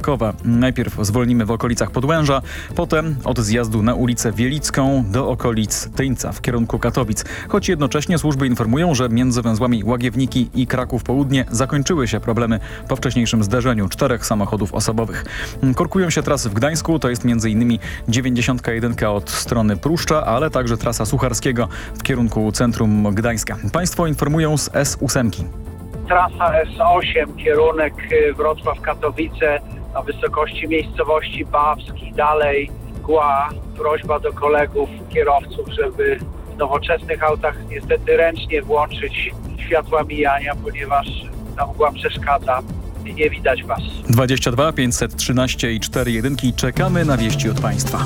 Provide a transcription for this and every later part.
Krakowa. Najpierw zwolnimy w okolicach Podłęża, potem od zjazdu na ulicę Wielicką do okolic Tyńca w kierunku Katowic. Choć jednocześnie służby informują, że między węzłami Łagiewniki i Kraków Południe zakończyły się problemy po wcześniejszym zderzeniu 4 samochodów osobowych. Korkują się trasy w Gdańsku, to jest m.in. 91 od strony Pruszcza, ale także trasa Sucharskiego w kierunku centrum Gdańska. Państwo informują z S8. Trasa S8, kierunek Wrocław-Katowice na wysokości miejscowości Bawski, dalej mgła. Prośba do kolegów kierowców, żeby w nowoczesnych autach niestety ręcznie włączyć światła mijania, ponieważ ta mgła przeszkadza i nie widać was. 22 513 i 4 jedynki. Czekamy na wieści od Państwa.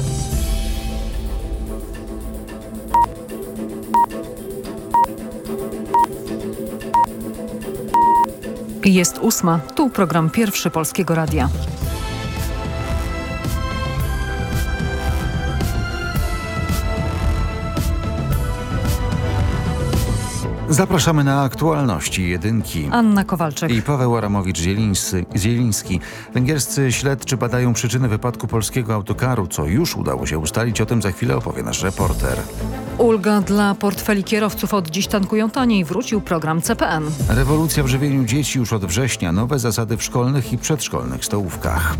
Jest 8. Tu program Pierwszy Polskiego Radia. Zapraszamy na aktualności jedynki. Anna Kowalczyk I Paweł Aramowicz-Zieliński. Węgierscy śledczy badają przyczyny wypadku polskiego autokaru. Co już udało się ustalić, o tym za chwilę opowie nasz reporter. Ulga dla portfeli kierowców. Od dziś tankują taniej. Wrócił program CPN. Rewolucja w żywieniu dzieci już od września. Nowe zasady w szkolnych i przedszkolnych stołówkach.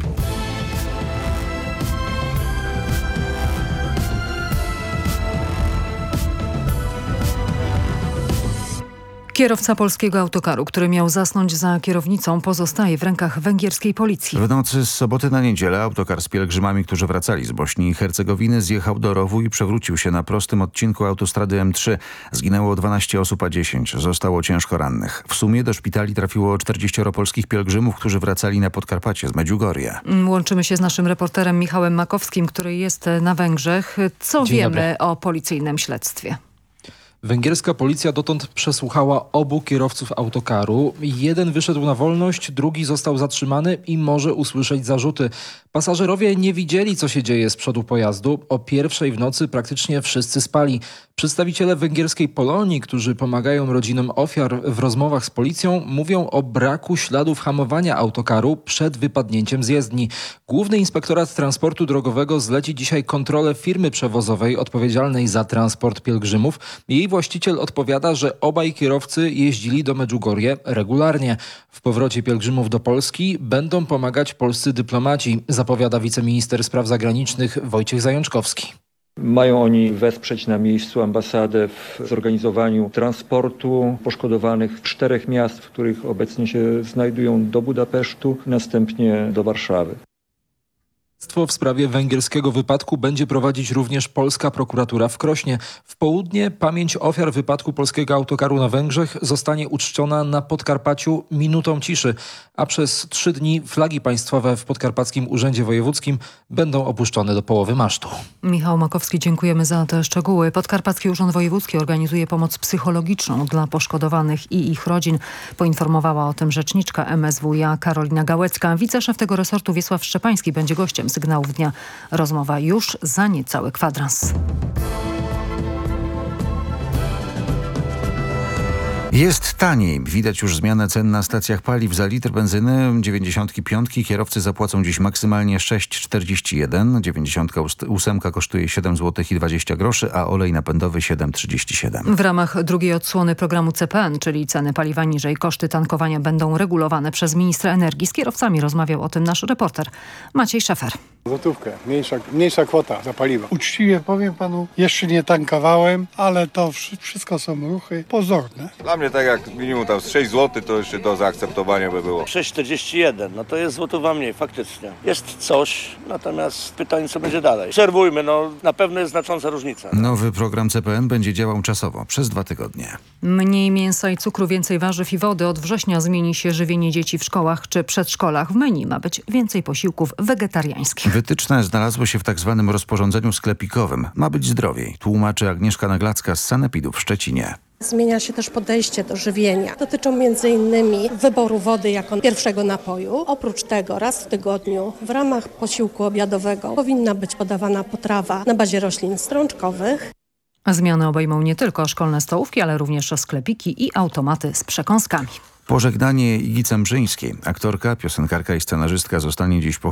Kierowca polskiego autokaru, który miał zasnąć za kierownicą, pozostaje w rękach węgierskiej policji. W nocy z soboty na niedzielę autokar z pielgrzymami, którzy wracali z Bośni i Hercegowiny, zjechał do rowu i przewrócił się na prostym odcinku autostrady M3. Zginęło 12 osób, a 10 zostało ciężko rannych. W sumie do szpitali trafiło 40 polskich pielgrzymów, którzy wracali na Podkarpacie z Medjugorje. Łączymy się z naszym reporterem Michałem Makowskim, który jest na Węgrzech. Co wiemy o policyjnym śledztwie? Węgierska policja dotąd przesłuchała obu kierowców autokaru. Jeden wyszedł na wolność, drugi został zatrzymany i może usłyszeć zarzuty. Pasażerowie nie widzieli, co się dzieje z przodu pojazdu. O 1:00 w nocy praktycznie wszyscy spali. Przedstawiciele węgierskiej Polonii, którzy pomagają rodzinom ofiar w rozmowach z policją, mówią o braku śladów hamowania autokaru przed wypadnięciem z jezdni. Główny Inspektorat Transportu Drogowego zleci dzisiaj kontrolę firmy przewozowej odpowiedzialnej za transport pielgrzymów. Jej właściciel odpowiada, że obaj kierowcy jeździli do Medjugorje regularnie. W powrocie pielgrzymów do Polski będą pomagać polscy dyplomaci, zapowiada wiceminister spraw zagranicznych Wojciech Zajączkowski. Mają oni wesprzeć na miejscu ambasadę w zorganizowaniu transportu poszkodowanych w 4 miast, w których obecnie się znajdują, do Budapesztu, następnie do Warszawy. W sprawie węgierskiego wypadku będzie prowadzić również polska prokuratura w Krośnie. W południe pamięć ofiar wypadku polskiego autokaru na Węgrzech zostanie uczczona na Podkarpaciu minutą ciszy, a przez 3 dni flagi państwowe w Podkarpackim Urzędzie Wojewódzkim będą opuszczone do połowy masztu. Michał Makowski, dziękujemy za te szczegóły. Podkarpacki Urząd Wojewódzki organizuje pomoc psychologiczną dla poszkodowanych i ich rodzin. Poinformowała o tym rzeczniczka MSWiA Karolina Gałecka. Wiceszef tego resortu Wiesław Szczepański będzie gościem Sygnałów Dnia. Rozmowa już za niecały kwadrans. Jest taniej. Widać już zmianę cen na stacjach paliw. Za litr benzyny 95 kierowcy zapłacą dziś maksymalnie 6,41. 98 kosztuje 7,20 zł, a olej napędowy 7,37. W ramach drugiej odsłony programu CPN, czyli ceny paliwa niżej, koszty tankowania będą regulowane przez ministra energii. Z kierowcami rozmawiał o tym nasz reporter Maciej Szefer. Złotówkę, mniejsza kwota za paliwo. Uczciwie powiem panu, jeszcze nie tankowałem, ale to wszystko są ruchy pozorne. Dla mnie tak jak minimum tam z 6 zł to jeszcze do zaakceptowania by było. 6,41, no to jest złotówa mniej faktycznie. Jest coś, natomiast pytanie co będzie dalej. Obserwujmy, na pewno jest znacząca różnica. Nowy program CPN będzie działał czasowo, przez 2 tygodnie. Mniej mięsa i cukru, więcej warzyw i wody. Od września zmieni się żywienie dzieci w szkołach czy przedszkolach. W menu ma być więcej posiłków wegetariańskich. Wytyczne znalazły się w tak zwanym rozporządzeniu sklepikowym. Ma być zdrowiej, tłumaczy Agnieszka Naglacka z Sanepidów w Szczecinie. Zmienia się też podejście do żywienia. Dotyczą m.in. wyboru wody jako pierwszego napoju. Oprócz tego raz w tygodniu w ramach posiłku obiadowego powinna być podawana potrawa na bazie roślin strączkowych. A zmiany obejmą nie tylko szkolne stołówki, ale również sklepiki i automaty z przekąskami. Pożegnanie Igi Cembrzyńskiej. Aktorka, piosenkarka i scenarzystka zostanie dziś